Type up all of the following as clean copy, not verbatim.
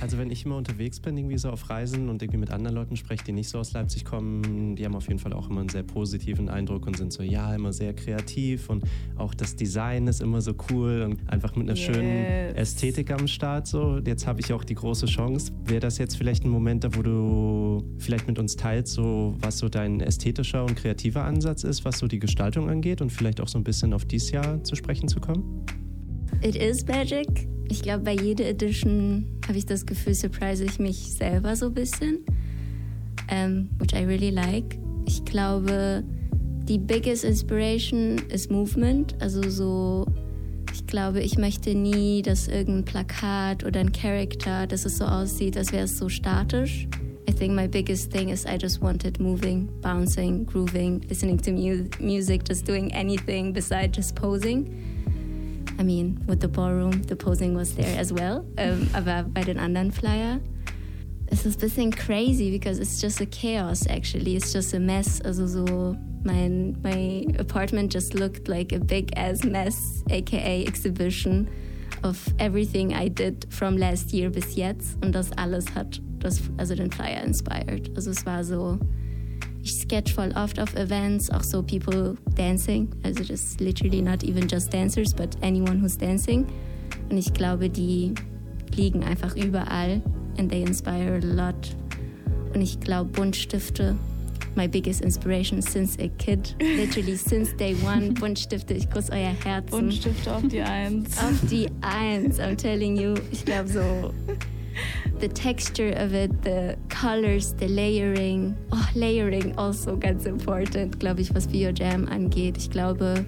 Also wenn ich immer unterwegs bin, irgendwie so auf Reisen und irgendwie mit anderen Leuten spreche, die nicht so aus Leipzig kommen, die haben auf jeden Fall auch immer einen sehr positiven Eindruck und sind so, ja, immer sehr kreativ und auch das Design ist immer so cool und einfach mit einer schönen Ästhetik am Start. So. Jetzt habe ich auch die große Chance. Wäre das jetzt vielleicht ein Moment, da wo du vielleicht mit uns teilst, so was so dein ästhetischer und kreativer Ansatz ist, was so die Gestaltung angeht und vielleicht auch so ein bisschen auf dieses Jahr zu sprechen zu kommen? It is magic. Ich glaube, bei jeder Edition habe ich das Gefühl, surprise ich mich selber so ein bisschen, which I really like. Ich glaube, die biggest inspiration ist Movement. Also so, ich glaube, ich möchte nie, dass irgendein Plakat oder ein Character, dass es so aussieht, als wäre es so statisch. I think my biggest thing is I just wanted moving, bouncing, grooving, listening to music, just doing anything besides just posing. I mean, with the ballroom, the posing was there as well. Aber bei den anderen Flyer, es ist ein bisschen crazy, because it's just a chaos, actually. It's just a mess. Also so, my apartment just looked like a big-ass mess, aka exhibition of everything I did from last year bis jetzt. Und das alles hat den Flyer inspired. Also es war so, ich sketch voll oft auf Events, auch so people dancing, also just literally not even just dancers, but anyone who's dancing. Und ich glaube, die liegen einfach überall and they inspire a lot. Und ich glaube, Buntstifte, my biggest inspiration since a kid, literally since day one, Buntstifte, ich küsse euer Herzen. Buntstifte auf die Eins. Auf die Eins, I'm telling you. Ich glaube so, the texture of it, the colors, the layering. Oh, layering also ganz important, glaube ich, was Bio Jam angeht. Ich glaube,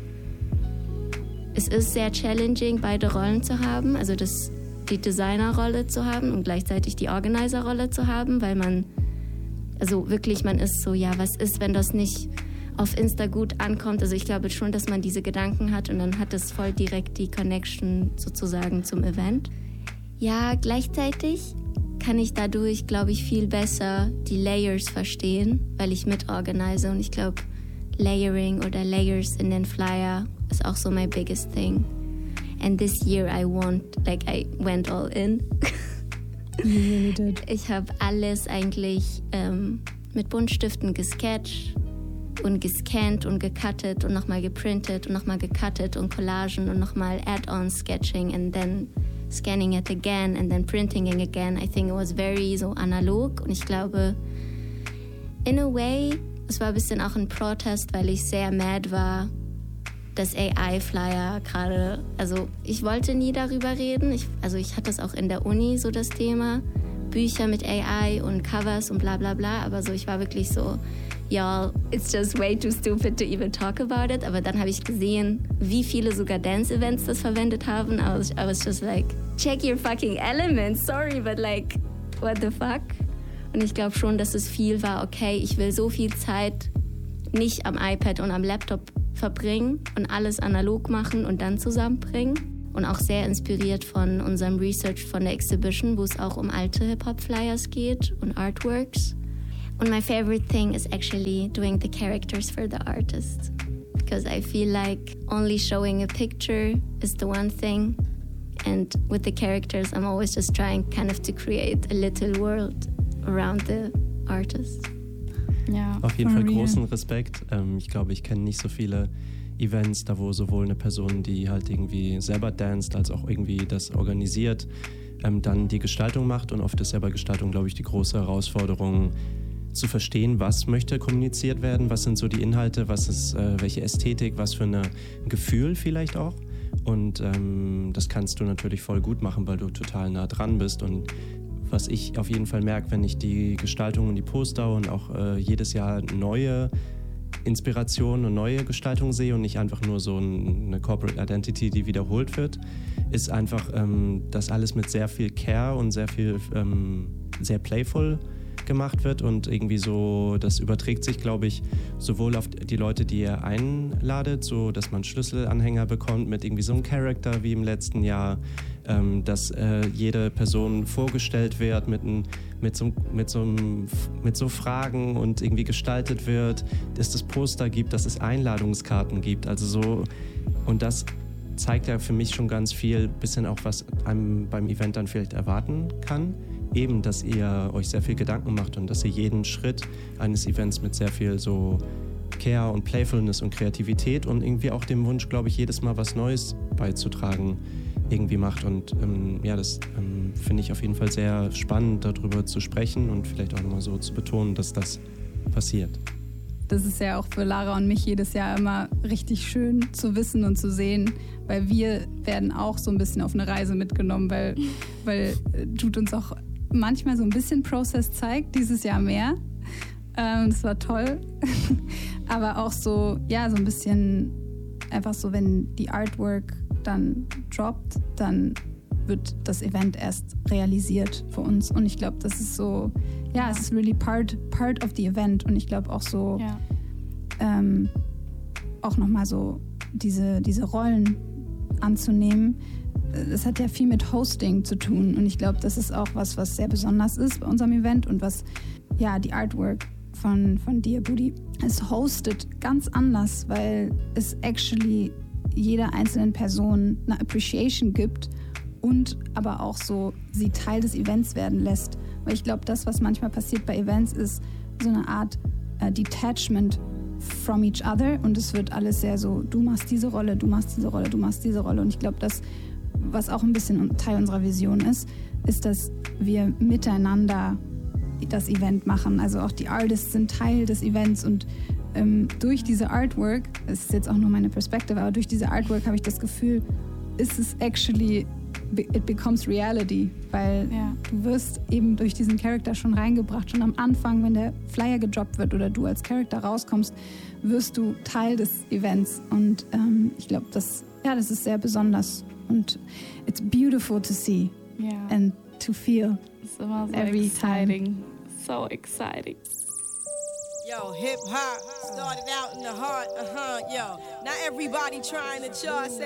es ist sehr challenging, beide Rollen zu haben. Also die Designerrolle zu haben und gleichzeitig die Organizer-Rolle zu haben, weil man ist so, ja, was ist, wenn das nicht auf Insta gut ankommt? Also ich glaube schon, dass man diese Gedanken hat und dann hat es voll direkt die Connection sozusagen zum Event. Ja, gleichzeitig kann ich dadurch, glaube ich, viel besser die Layers verstehen, weil ich mitorganise und ich glaube, Layering oder Layers in den Flyer ist auch so my biggest thing. And this year I went all in. You really did. Ich habe alles eigentlich mit Buntstiften gesketcht und gescannt und gecuttet und nochmal geprintet und nochmal gecuttet und Collagen und nochmal Add-on-Sketching and then scanning it again and then printing it again. I think it was very so analog und ich glaube, in a way, es war ein bisschen auch ein Protest, weil ich sehr mad war, dass AI-Flyer gerade, also ich wollte nie darüber reden. Ich hatte das auch in der Uni, so das Thema, Bücher mit AI und Covers und bla bla bla, aber so ich war wirklich so, y'all, it's just way too stupid to even talk about it. Aber dann habe ich gesehen, wie viele sogar Dance-Events das verwendet haben. I was just like, check your fucking elements, sorry, but like, what the fuck? Und ich glaube schon, dass es viel war, okay, ich will so viel Zeit nicht am iPad und am Laptop verbringen und alles analog machen und dann zusammenbringen. Und auch sehr inspiriert von unserem Research von der Exhibition, wo es auch um alte Hip-Hop-Flyers geht und Artworks. And my favorite thing is actually doing the characters for the artists, because I feel like only showing a picture is the one thing, and with the characters I'm always just trying kind of to create a little world around the artist. Ja, auf jeden Fall großen Respekt. Ich glaube, ich kenne nicht so viele Events, da wo sowohl eine Person, die halt irgendwie selber danst, als auch irgendwie das organisiert, dann die Gestaltung macht. Und oft ist ja bei Gestaltung, glaube ich, die große Herausforderung, zu verstehen, was möchte kommuniziert werden, was sind so die Inhalte, was ist welche Ästhetik, was für ein Gefühl vielleicht auch. Und das kannst du natürlich voll gut machen, weil du total nah dran bist. Und was ich auf jeden Fall merke, wenn ich die Gestaltung und die Poster und auch jedes Jahr neue Inspiration und neue Gestaltung sehe und nicht einfach nur so eine Corporate Identity, die wiederholt wird, ist einfach, dass alles mit sehr viel Care und sehr viel, sehr playful gemacht wird und irgendwie so, das überträgt sich, glaube ich, sowohl auf die Leute, die ihr einladet, so dass man Schlüsselanhänger bekommt mit irgendwie so einem Charakter wie im letzten Jahr, dass jede Person vorgestellt wird mit so Fragen und irgendwie gestaltet wird, dass es Poster gibt, dass es Einladungskarten gibt, also so, und das zeigt ja für mich schon ganz viel, bisschen auch, was einem beim Event dann vielleicht erwarten kann. eben, dass ihr euch sehr viel Gedanken macht und dass ihr jeden Schritt eines Events mit sehr viel so Care und Playfulness und Kreativität und irgendwie auch dem Wunsch, glaube ich, jedes Mal was Neues beizutragen irgendwie macht. Und das finde ich auf jeden Fall sehr spannend, darüber zu sprechen und vielleicht auch nochmal so zu betonen, dass das passiert. Das ist ja auch für Lara und mich jedes Jahr immer richtig schön zu wissen und zu sehen, weil wir werden auch so ein bisschen auf eine Reise mitgenommen, weil Jude uns auch manchmal so ein bisschen Process zeigt, dieses Jahr mehr. Das war toll. Aber auch so, ja, so ein bisschen einfach so, wenn die Artwork dann droppt, dann wird das Event erst realisiert für uns. Und ich glaube, das ist so, ja, es ist really part of the event. Und ich glaube auch so, auch nochmal so diese Rollen anzunehmen. Das hat ja viel mit Hosting zu tun. Und ich glaube, das ist auch was sehr besonders ist bei unserem Event und was, ja, die Artwork von Dear Booty. Es hostet ganz anders, weil es actually jeder einzelnen Person eine Appreciation gibt und aber auch so sie Teil des Events werden lässt. Weil ich glaube, das, was manchmal passiert bei Events, ist so eine Art Detachment from each other und es wird alles sehr so, du machst diese Rolle, du machst diese Rolle, du machst diese Rolle. Und ich glaube, das, was auch ein bisschen Teil unserer Vision ist, dass wir miteinander das Event machen. Also auch die Artists sind Teil des Events und durch diese Artwork, das ist jetzt auch nur meine Perspektive, aber durch diese Artwork habe ich das Gefühl, ist es actually, it becomes reality, weil du wirst eben durch diesen Charakter schon reingebracht. Schon am Anfang, wenn der Flyer gedroppt wird oder du als Charakter rauskommst, wirst du Teil des Events. Und ich glaube, das ist sehr besonders und it's beautiful to see and to feel. It's immer so every exciting. time. So exciting. Yo, hip hop started out in the heart, yo. Not everybody trying to chart. Say